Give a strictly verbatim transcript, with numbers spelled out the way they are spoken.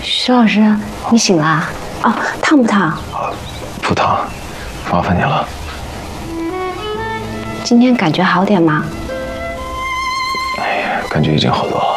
徐老师，你醒了啊？哦，烫不烫？ 啊，不烫，麻烦你了。 今天感觉好点吗？ 哎呀，感觉已经好多了。